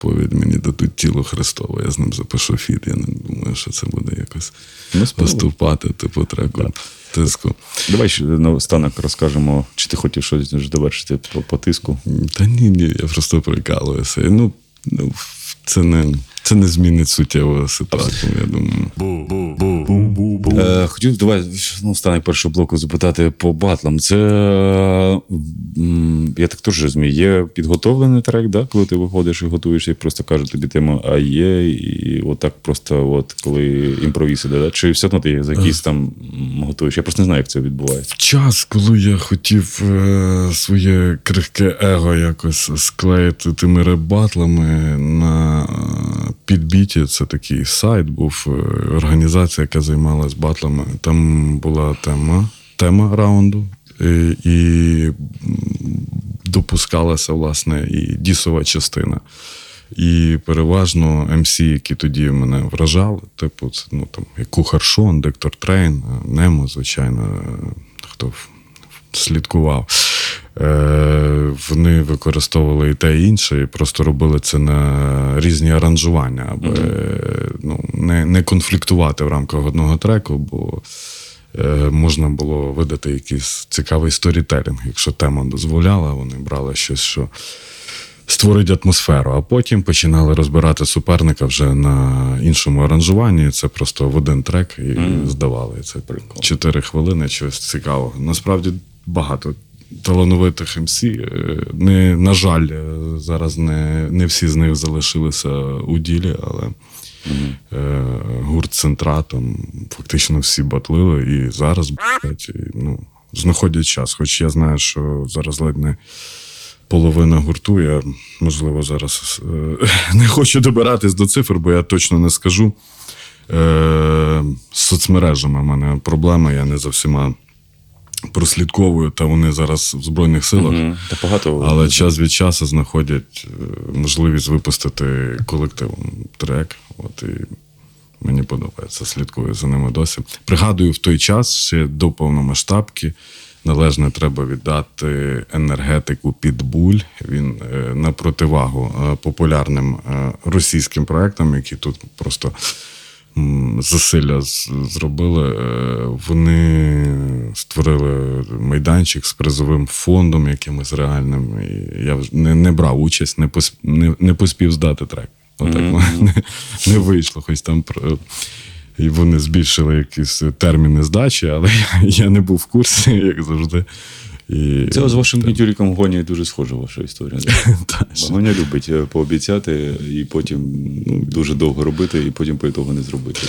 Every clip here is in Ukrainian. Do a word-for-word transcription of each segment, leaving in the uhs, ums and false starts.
повідь мені дадуть тіло Христове, я з ним запишу фіт, я не думаю, що це буде якось поступати, типу, треку. Да. Тиску. Давай ще наостанок розкажемо, чи ти хотів щось довершити по, по тиску? Та ні, ні, я просто прикалуюся. Ну, ну це не, це не змінить суттєву ситуацію, я думаю. Е, хотів, давай, ну, останок першого блоку запитати по батлам. Це, я так теж розумію, є підготовлений трек, да? Коли ти виходиш і готуєш, і просто кажуть тобі тему, а є, і отак просто, от, коли імпровіз іде, да? Чи все одно ти за якийсь там готуєш? Я просто не знаю, як це відбувається. В час, коли я хотів е, своє крихке его якось склеїти тими реп-батлами на підбіті, це такий сайт був, організація, яка займалась батлами. Там була тема, тема раунду, і, і допускалася, власне, і дісова частина. І переважно ем сі, які тоді мене вражали, типу, це, ну, там, як Кухар Шон, Доктор Трейн, Немо, звичайно, хто слідкував. Е, вони використовували і те, і інше, і просто робили це на різні аранжування, аби mm-hmm. ну, не, не конфліктувати в рамках одного треку, бо е, можна було видати якийсь цікавий сторітелінг. Якщо тема дозволяла, вони брали щось, що створить атмосферу, а потім починали розбирати суперника вже на іншому аранжуванні. Це просто в один трек і mm. здавали. Це чотири хвилини чогось цікавого. Насправді багато талановитих ем сі. Не, на жаль, зараз не, не всі з них залишилися у ділі, але mm. е, гурт «Центра» там фактично всі батлили і зараз блять, і, ну, знаходять час. Хоч я знаю, що зараз ледь не половина гурту, я, можливо, зараз е, не хочу добиратись до цифр, бо я точно не скажу. Е, з соцмережами в мене проблема, я не за всіма прослідковую, та вони зараз в Збройних силах. Mm-hmm. Та багато. Але час від часу знаходять можливість випустити колективом трек. От, і мені подобається, слідкую за ними досі. Пригадую, в той час, ще до повномасштабки, належне треба віддати енергетику «Підбуль». Він на противагу популярним російським проектам, які тут просто засилля зробили. Вони створили майданчик з призовим фондом якимось реальним. І я не, не брав участь, не, посп, не, не поспів здати трек. Отак mm-hmm. не, не вийшло. Хоч там і вони збільшили якісь терміни здачі, але я, я не був в курсі, як завжди. І, це з вашим Мітюріком Гоня дуже схожа ваша історія. Гоня любить пообіцяти і потім ну, дуже довго робити, і потім по ітогу не зробити.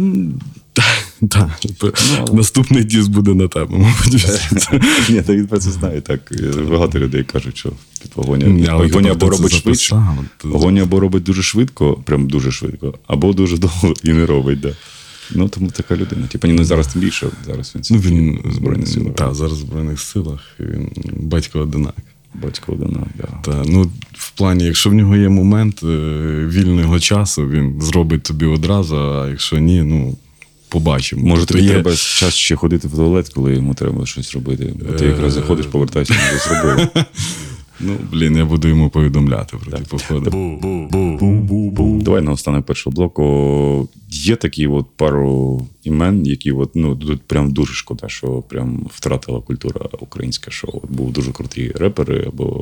Так, наступний діс буде на тебе, мабуть. Ні, та він про це знає, так. Багато людей кажуть, що Гоня або робить швидше, Гоня або робить дуже швидко, прям дуже швидко, або дуже довго і не робить, так. Ну, тому така людина. Типа, ну, зараз тим більше, зараз він, ну, він в Збройних силах. Так, зараз в Збройних силах, він батько-одинак. Батько-одинак, так. Та, ну, в плані, якщо в нього є момент вільного часу, він зробить тобі одразу, а якщо ні, ну, побачимо. Може, тобі є... треба час ще ходити в туалет, коли йому треба щось робити. Бо ти якраз заходиш, повертаєшся, і щось робив. Ну, блін, я буду йому повідомляти про ті походи. Давай наостанок першого блоку. Є такі от пару імен, які от, ну, тут прям дуже шкода, що прям втратила культура українська, що от був дуже круті репери, або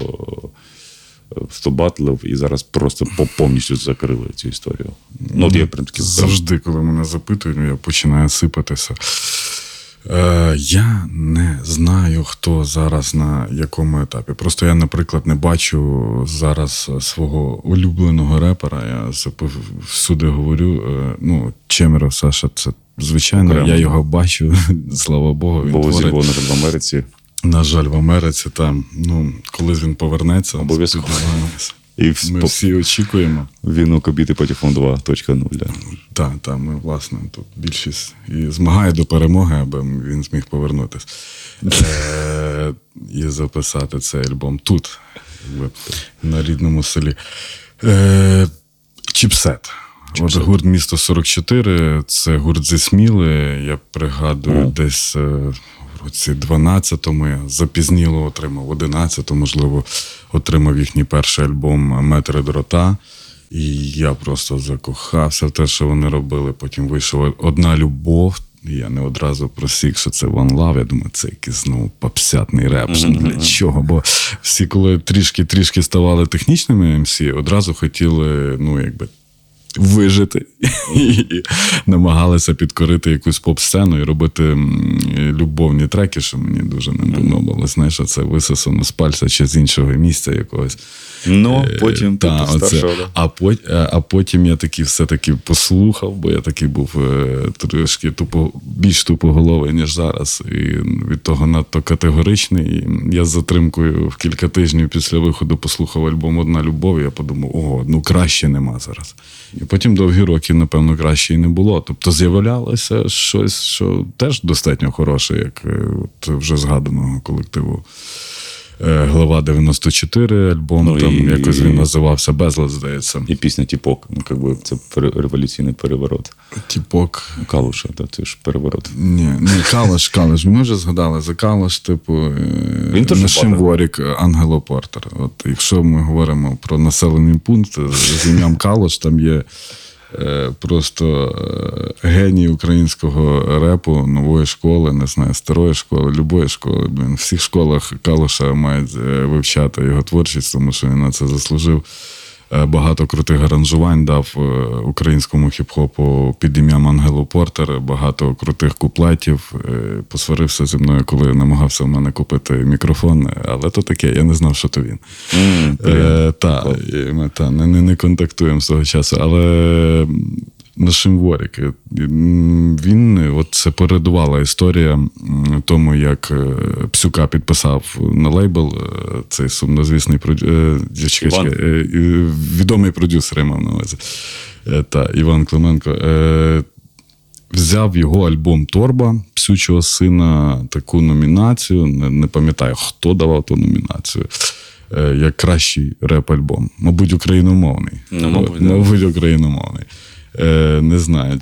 сто батлів, і зараз просто повністю закрили цю історію. Ну, от я прям такі... Завжди, коли мене запитують, я починаю сипатися. Е, я не знаю, хто зараз на якому етапі. Просто я, наприклад, не бачу зараз свого улюбленого репера. Я всюди говорю, е, ну, Чемеров Саша, це звичайно, окремо. Я його бачу, слава Богу. Бо творить... зі на в Америці. На жаль, в Америці там, ну, коли він повернеться, обов'язково. І ми по... всі очікуємо. Він у Кобіти Патефон два точка нуль. Так, так, ми, власне, тут більшість і змагає до перемоги, аби він зміг повернутися. е- і записати цей альбом тут, якби, на рідному селі. Е- Чіпсет. От гурт «Місто сорок чотири», це гурт зі Сміли, я пригадую, mm. десь в році дванадцятому, я запізніло отримав, одинадцятому, можливо, отримав їхній перший альбом «Метри дрота». І я просто закохався в те, що вони робили. Потім вийшов «Одна любов». І я не одразу просік, що це One Love. Я думаю, це якийсь знову попсятний реп. Mm-hmm. Для чого? Бо всі, коли трішки-трішки ставали технічними ем сі, одразу хотіли, ну, якби, вижити і намагалися підкорити якусь поп-сцену і робити любовні треки, що мені дуже не подобалось. Знаєш, це висосано з пальця чи з іншого місця якогось. Ну, потім ти Та, постаршав. А, пот, а потім я таки все-таки послухав, бо я такий був трошки тупо, більш тупоголовий, ніж зараз. І від того надто категоричний. І я з затримкою в кілька тижнів після виходу послухав альбом «Одна любов», і я подумав, ого, ну краще нема зараз. І потім довгі роки, напевно, краще і не було. Тобто з'являлося щось, що теж достатньо хороше, як от вже згаданого колективу «Глава дев'яносто чотири», альбом, ну, там і, якось він називався «Безлад», здається. І пісня «Тіпок», ну, якби це революційний переворот. «Тіпок». Калуша, то це ж переворот. Ні, не Калуш, Калуш. Ми вже згадали за Калуш, типу, Нашим Ворік, Ангело Портер. От якщо ми говоримо про населений пункт з ім'ям Калуш, там є просто геній українського репу, нової школи, не знаю, старої школи, любої школи. Блін, в всіх школах Калуша мають вивчати його творчість, тому що він на це заслужив. Багато крутих аранжувань дав українському хіп-хопу під ім'ям Ангело Портер, багато крутих куплетів. Посварився зі мною, коли намагався в мене купити мікрофон, але то таке, я не знав, що то він. Mm, е, та, і ми та, не, не, не контактуємо з того часу, але Нашим Ворік, він, от це передувала історія тому, як Псюка підписав на лейбл цей сумнозвісний продюсер, відомий продюсер, я мав на увазі, та, Іван Клименко, взяв його альбом «Торба», Псючого сина, таку номінацію, не, не пам'ятаю, хто давав ту номінацію, як кращий реп-альбом. Мабуть, україномовний. Ну, мабуть, мабуть, україномовний. Не знаю.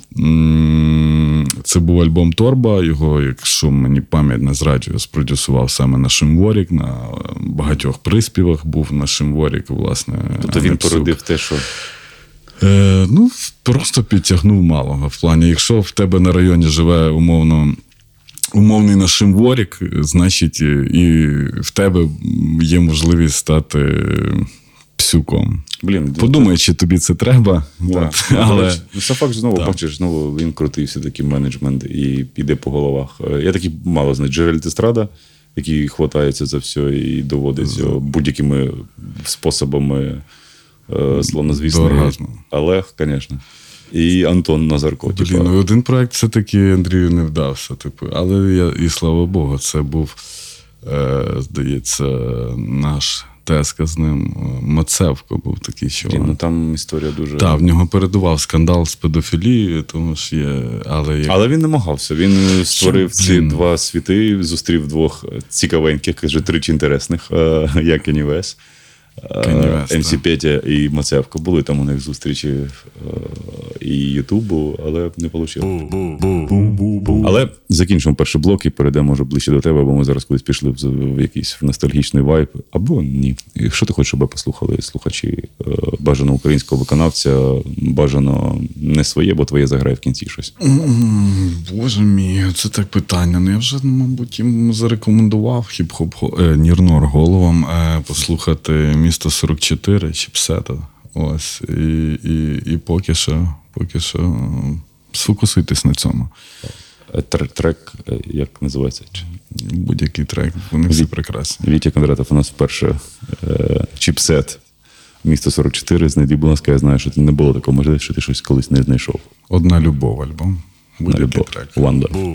Це був альбом «Торба», його, якщо мені пам'ять не зраджує, спродюсував саме Нашим Ворік, на багатьох приспівах був Нашим Ворік, власне. Тобто він породив те, що... Е, ну, просто підтягнув малого. В плані, якщо в тебе на районі живе умовно умовний Нашим Ворік, значить і в тебе є можливість стати Псюком. Блін, подумай, чи тобі це треба. Да. Але це факт, знову так. Бачиш, знову він крутий все-таки менеджмент і піде по головах. Я такий мало знаю. Джеральд Естрада, який хватається за все і доводить mm. будь-якими способами славнозвісний. Олег, звісно. І Антон Назарко. Блін, типу. ну один проект все-таки Андрію не вдався. Типу. Але я, і слава Богу, це був, е, здається, наш теска з ним. Мацевко був такий, що... Блін, ну там історія дуже... Так, в нього передував скандал з педофілією, тому що є... Але, як... але він намагався. Він створив що, ці блін. два світи, зустрів двох цікавеньких, каже, тричі інтересних, як Кенні Вест. ем сі Петя і Мацевко. Були там у них зустрічі і Ютубу, але не вийшло. Але закінчимо перший блок і перейдемо вже ближче до тебе, бо ми зараз колись пішли в якийсь ностальгічний вайб. Або ні. Якщо ти хочеш, щоб послухали слухачі бажано українського виконавця, бажано не своє, бо твоє заграє в кінці щось. Боже мій, це так питання. Ну я вже, мабуть, їм зарекомендував хіп-хоп е, Нірнор головам е, послухати «Місто сорок чотири» Чіпсета. Ось. І, і, і поки що, поки що сфокусуйтесь на цьому. Трек, трек як називається? Будь-який трек, вони всі прекрасні. Вітя Кондратов у нас вперше е, Чіпсет. «Місто сорок чотири», знайди, будь ласка, я знаю, що не було такого можливості, що ти щось колись не знайшов. «Одна любов» альбом. Будь-який трек. One Love.